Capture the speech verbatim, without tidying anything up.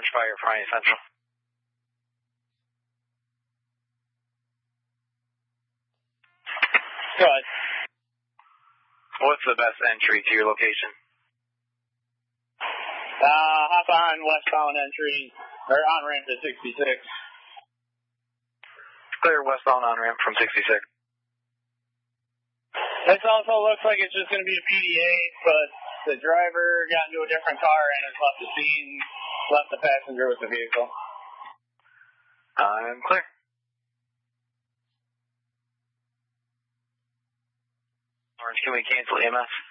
Orange Fire, Friday Central. Go ahead. What's the best entry to your location? Uh, hop on westbound entry, or on ramp to sixty-six. Clear westbound on ramp from sixty-six. This also looks like it's just going to be a P D A, but the driver got into a different car and has left the scene, left the passenger with the vehicle. I'm clear. Orange, can we cancel E M S?